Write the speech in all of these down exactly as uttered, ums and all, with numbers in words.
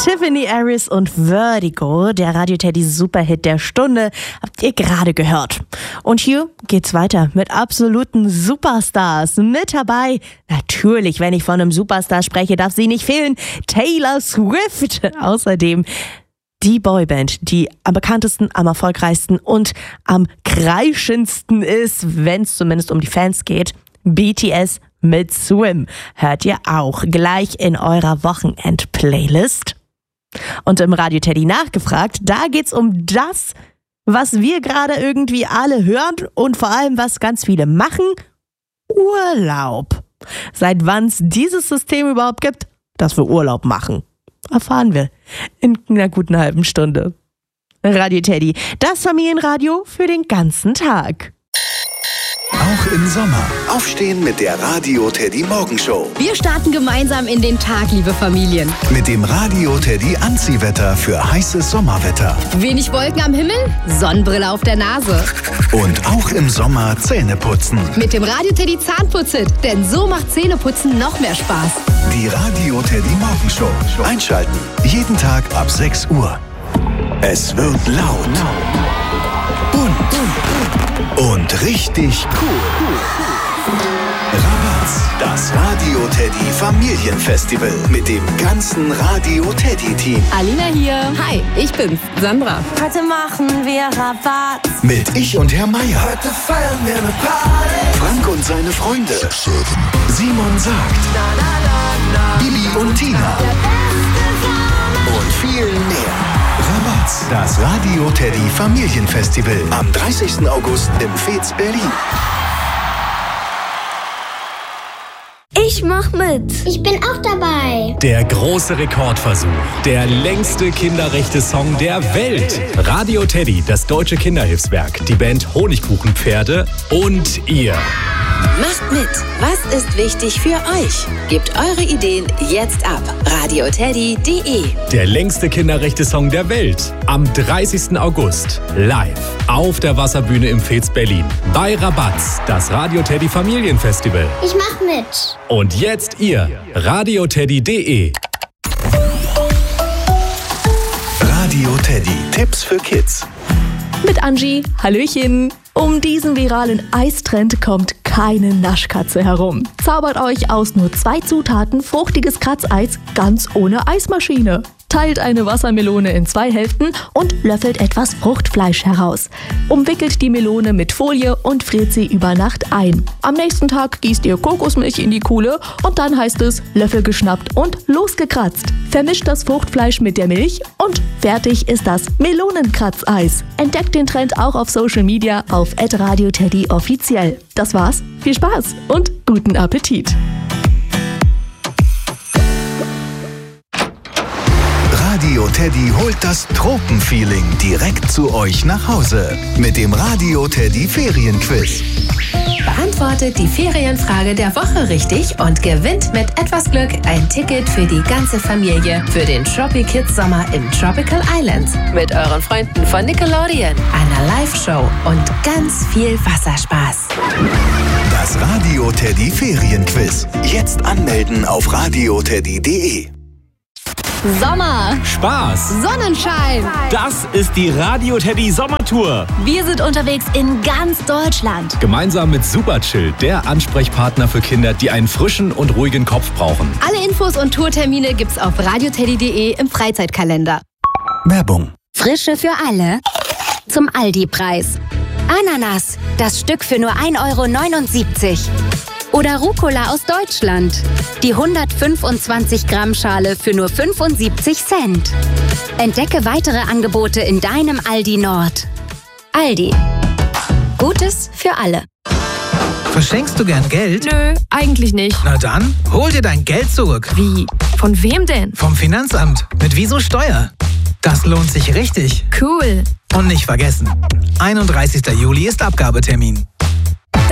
Tiffany Harris und Vertigo, der Radio Teddy Superhit der Stunde, habt ihr gerade gehört. Und hier geht's weiter mit absoluten Superstars. Mit dabei, natürlich, wenn ich von einem Superstar spreche, darf sie nicht fehlen, Taylor Swift. Außerdem die Boyband, die am bekanntesten, am erfolgreichsten und am kreischendsten ist, wenn es zumindest um die Fans geht, B T S mit Swim. Hört ihr auch gleich in eurer Wochenend-Playlist. Und im Radio Teddy nachgefragt, da geht's um das, was wir gerade irgendwie alle hören und vor allem, was ganz viele machen, Urlaub. Seit wann es dieses System überhaupt gibt, dass wir Urlaub machen, erfahren wir in einer guten halben Stunde. Radio Teddy, das Familienradio für den ganzen Tag. Auch im Sommer. Aufstehen mit der Radio Teddy Morgenshow. Wir starten gemeinsam in den Tag, liebe Familien. Mit dem Radio Teddy Anziehwetter für heißes Sommerwetter. Wenig Wolken am Himmel, Sonnenbrille auf der Nase. Und auch im Sommer Zähne putzen. Mit dem Radio Teddy Zahnputzit, denn so macht Zähneputzen noch mehr Spaß. Die Radio Teddy Morgenshow. Einschalten. Jeden Tag ab sechs Uhr. Es wird laut. Bunt. Und richtig cool. Rabatz, das Radio Teddy Familienfestival mit dem ganzen Radio Teddy Team. Alina hier. Hi, ich bin's, Sandra. Heute machen wir Rabatz. Mit Ich und Herr Meier. Heute feiern wir eine Party. Frank und seine Freunde. Simon sagt. Na, na, na, na. Bibi und Tina. Und viel mehr. Rabatz, das Radio Teddy Familienfestival am dreißigsten August im Fez Berlin. Ich mach mit. Ich bin auch dabei. Der große Rekordversuch. Der längste Kinderrechte-Song der Welt. Radio Teddy, das deutsche Kinderhilfswerk, die Band Honigkuchenpferde und ihr. Macht mit. Was ist wichtig für euch? Gebt eure Ideen jetzt ab. radio teddy punkt de. Der längste Kinderrechte-Song der Welt. Am dreißigsten August. Live. Auf der Wasserbühne im Fez Berlin. Bei Rabatz. Das Radio Teddy Familienfestival. Ich mach mit. Und jetzt ihr. radio teddy punkt de. Radio Teddy. Tipps für Kids. Mit Angie, Hallöchen. Um diesen viralen Eistrend kommt keine Naschkatze herum. Zaubert euch aus nur zwei Zutaten fruchtiges Kratzeis ganz ohne Eismaschine. Teilt eine Wassermelone in zwei Hälften und löffelt etwas Fruchtfleisch heraus. Umwickelt die Melone mit Folie und friert sie über Nacht ein. Am nächsten Tag gießt ihr Kokosmilch in die Kuhle und dann heißt es Löffel geschnappt und losgekratzt. Vermischt das Fruchtfleisch mit der Milch und fertig ist das Melonenkratzeis. Entdeckt den Trend auch auf Social Media auf at Radio Teddy offiziell. Das war's, viel Spaß und guten Appetit! Radio Teddy holt das Tropenfeeling direkt zu euch nach Hause mit dem Radio Teddy Ferienquiz. Beantwortet die Ferienfrage der Woche richtig und gewinnt mit etwas Glück ein Ticket für die ganze Familie für den Tropi Kids Sommer im Tropical Islands mit euren Freunden von Nickelodeon, einer Live-Show und ganz viel Wasserspaß. Das Radio Teddy Ferienquiz. Jetzt anmelden auf radio teddy punkt de. Sommer, Spaß. Sonnenschein. Das ist die Radio Teddy Sommertour. Wir sind unterwegs in ganz Deutschland. Gemeinsam mit Superchill, der Ansprechpartner für Kinder, die einen frischen und ruhigen Kopf brauchen. Alle Infos und Tourtermine gibt's auf radio teddy punkt de im Freizeitkalender. Werbung. Frische für alle. Zum Aldi-Preis. Ananas, das Stück für nur ein Euro neunundsiebzig. Oder Rucola aus Deutschland. Die hundertfünfundzwanzig Gramm Schale für nur fünfundsiebzig Cent. Entdecke weitere Angebote in deinem Aldi Nord. Aldi. Gutes für alle. Verschenkst du gern Geld? Nö, eigentlich nicht. Na dann, hol dir dein Geld zurück. Wie? Von wem denn? Vom Finanzamt. Mit Wieso Steuer. Das lohnt sich richtig. Cool. Und nicht vergessen, einunddreißigster Juli ist Abgabetermin.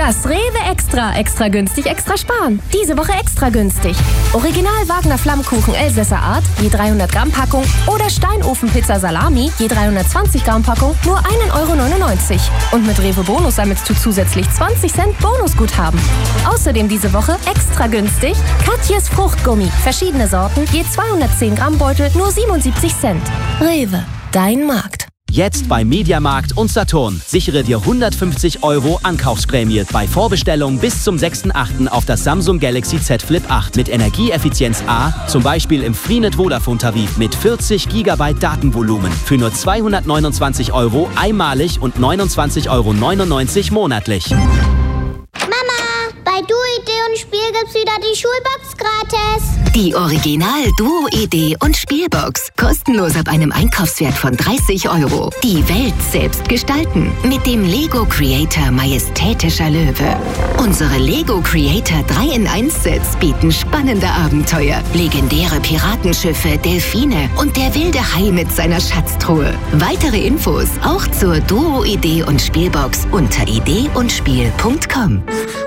Das Rewe Extra. Extra günstig, extra sparen. Diese Woche extra günstig. Original Wagner Flammkuchen Elsässer Art, je dreihundert Gramm Packung. Oder Steinofenpizza Salami, je dreihundertzwanzig Gramm Packung, nur ein Euro neunundneunzig. Und mit Rewe Bonus sammelst du zusätzlich zwanzig Cent Bonusguthaben. Außerdem diese Woche extra günstig Katjes Fruchtgummi. Verschiedene Sorten, je zweihundertzehn Gramm Beutel, nur siebenundsiebzig Cent. Rewe, dein Markt. Jetzt bei Mediamarkt und Saturn. Sichere dir hundertfünfzig Euro Ankaufsprämie bei Vorbestellung bis zum sechsten achten auf das Samsung Galaxy Z Flip acht mit Energieeffizienz A, zum Beispiel im Freenet Vodafone Tarif mit vierzig Gigabyte Datenvolumen für nur zweihundertneunundzwanzig Euro einmalig und neunundzwanzig Euro neunundneunzig monatlich. Bei Duo-Idee und Spiel gibt's wieder die Schulbox gratis. Die Original Duo-Idee und Spielbox. Kostenlos ab einem Einkaufswert von dreißig Euro. Die Welt selbst gestalten. Mit dem Lego Creator Majestätischer Löwe. Unsere Lego Creator drei in eins Sets bieten spannende Abenteuer. Legendäre Piratenschiffe, Delfine und der wilde Hai mit seiner Schatztruhe. Weitere Infos auch zur Duo-Idee und Spielbox unter idee und spiel punkt com.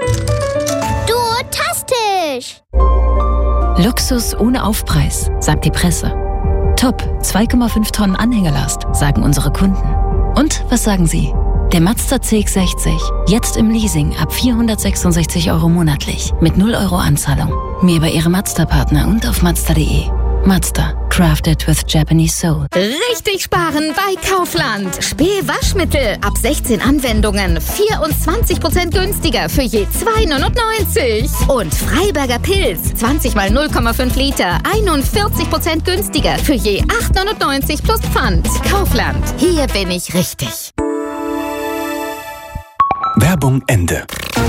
Fantastisch! Luxus ohne Aufpreis, sagt die Presse. Top, zwei Komma fünf Tonnen Anhängerlast, sagen unsere Kunden. Und was sagen Sie? Der Mazda C X sechzig, jetzt im Leasing ab vierhundertsechsundsechzig Euro monatlich, mit null Euro Anzahlung. Mehr bei Ihrem Mazda-Partner und auf mazda punkt de. Mazda, crafted with Japanese soul. Richtig sparen bei Kaufland. Spül-Waschmittel ab sechzehn Anwendungen. vierundzwanzig Prozent günstiger für je zwei neunundneunzig. Und Freiberger Pilz. zwanzig mal null Komma fünf Liter. einundvierzig Prozent günstiger für je acht neunundneunzig plus Pfand. Kaufland. Hier bin ich richtig. Werbung Ende.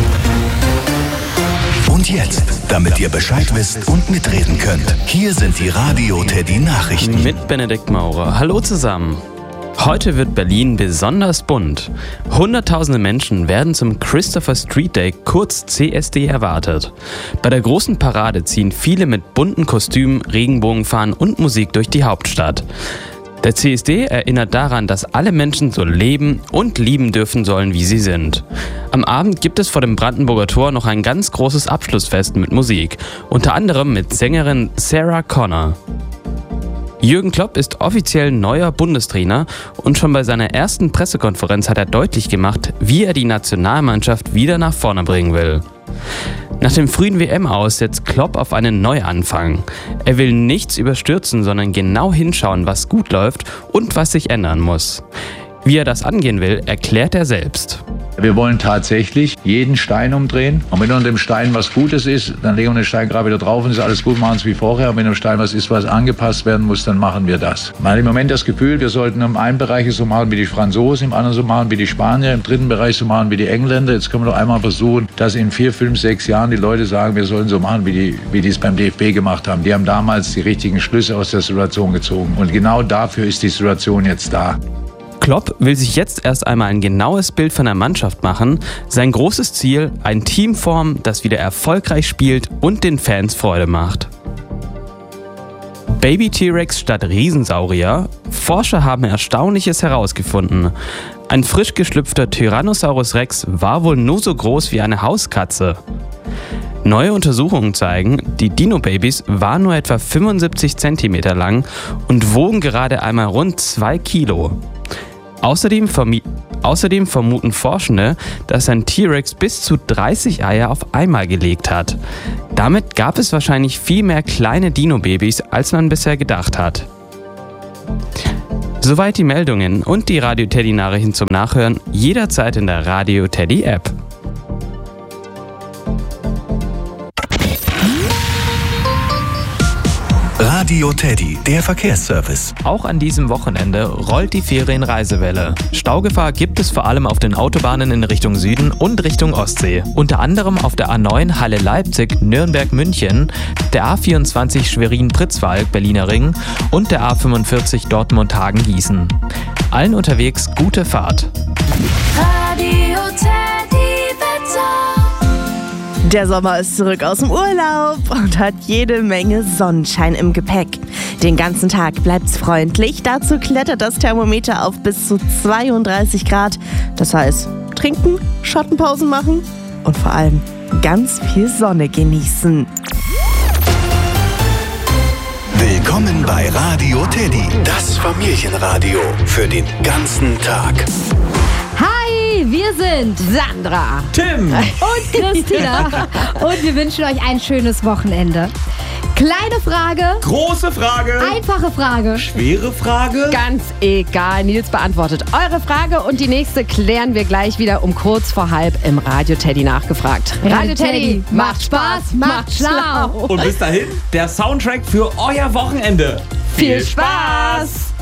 Und jetzt, damit ihr Bescheid wisst und mitreden könnt, hier sind die Radio Teddy Nachrichten. Mit Benedikt Maurer. Hallo zusammen. Heute wird Berlin besonders bunt. Hunderttausende Menschen werden zum Christopher Street Day, kurz C S D, erwartet. Bei der großen Parade ziehen viele mit bunten Kostümen, Regenbogenfahnen und Musik durch die Hauptstadt. Der C S D erinnert daran, dass alle Menschen so leben und lieben dürfen sollen, wie sie sind. Am Abend gibt es vor dem Brandenburger Tor noch ein ganz großes Abschlussfest mit Musik, unter anderem mit Sängerin Sarah Connor. Jürgen Klopp ist offiziell neuer Bundestrainer und schon bei seiner ersten Pressekonferenz hat er deutlich gemacht, wie er die Nationalmannschaft wieder nach vorne bringen will. Nach dem frühen W M-Aus setzt Klopp auf einen Neuanfang. Er will nichts überstürzen, sondern genau hinschauen, was gut läuft und was sich ändern muss. Wie er das angehen will, erklärt er selbst. Wir wollen tatsächlich jeden Stein umdrehen. Und wenn unter dem Stein was Gutes ist, dann legen wir den Stein gerade wieder drauf und ist alles gut, machen es wie vorher. Und wenn im Stein was ist, was angepasst werden muss, dann machen wir das. Man hat im Moment das Gefühl, wir sollten im einen Bereich so machen wie die Franzosen, im anderen so machen wie die Spanier, im dritten Bereich so machen wie die Engländer. Jetzt können wir doch einmal versuchen, dass in vier, fünf, sechs Jahren die Leute sagen, wir sollen so machen, wie die, wie die es beim D F B gemacht haben. Die haben damals die richtigen Schlüsse aus der Situation gezogen. Und genau dafür ist die Situation jetzt da. Klopp will sich jetzt erst einmal ein genaues Bild von der Mannschaft machen. Sein großes Ziel, ein Team formen, das wieder erfolgreich spielt und den Fans Freude macht. Baby T-Rex statt Riesensaurier? Forscher haben Erstaunliches herausgefunden. Ein frisch geschlüpfter Tyrannosaurus Rex war wohl nur so groß wie eine Hauskatze. Neue Untersuchungen zeigen, die Dino-Babys waren nur etwa fünfundsiebzig Zentimeter lang und wogen gerade einmal rund zwei Kilo. Außerdem, vermi- außerdem vermuten Forschende, dass ein T-Rex bis zu dreißig Eier auf einmal gelegt hat. Damit gab es wahrscheinlich viel mehr kleine Dino-Babys, als man bisher gedacht hat. Soweit die Meldungen und die Radio Teddy Nachrichten zum Nachhören jederzeit in der Radio Teddy App. Radio Teddy, der Verkehrsservice. Auch an diesem Wochenende rollt die Ferienreisewelle. Staugefahr gibt es vor allem auf den Autobahnen in Richtung Süden und Richtung Ostsee. Unter anderem auf der A neun Halle-Leipzig, Nürnberg-München, der A vierundzwanzig Schwerin-Pritzwalk, Berliner Ring und der A fünfundvierzig Dortmund-Hagen-Gießen. Allen unterwegs gute Fahrt. Radio Teddy Wetter. Der Sommer ist zurück aus dem Urlaub und hat jede Menge Sonnenschein im Gepäck. Den ganzen Tag bleibt's freundlich. Dazu klettert das Thermometer auf bis zu zweiunddreißig Grad. Das heißt, trinken, Schottenpausen machen und vor allem ganz viel Sonne genießen. Willkommen bei Radio Teddy, das Familienradio für den ganzen Tag. Hi, wir sind Sandra, Tim und Christina und wir wünschen euch ein schönes Wochenende. Kleine Frage. Große Frage. Einfache Frage. Schwere Frage. Ganz egal. Nils beantwortet eure Frage und die nächste klären wir gleich wieder um kurz vor halb im Radio Teddy nachgefragt. Radio Teddy macht Spaß, macht schlau. Und bis dahin der Soundtrack für euer Wochenende. Viel Spaß.